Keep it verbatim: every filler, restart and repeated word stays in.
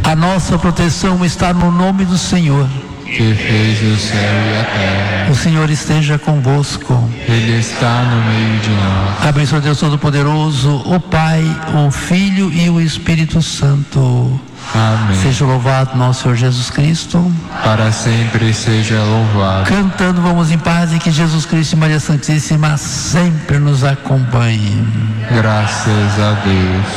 A nossa proteção está no nome do Senhor, que fez o céu e a terra. O Senhor esteja convosco. Ele está no meio de nós. Abençoe Deus Todo-Poderoso, o Pai, o Filho e o Espírito Santo. Amém. Seja louvado nosso Senhor Jesus Cristo. Para sempre seja louvado. Cantando vamos em paz e que Jesus Cristo e Maria Santíssima sempre nos acompanhem. Graças a Deus.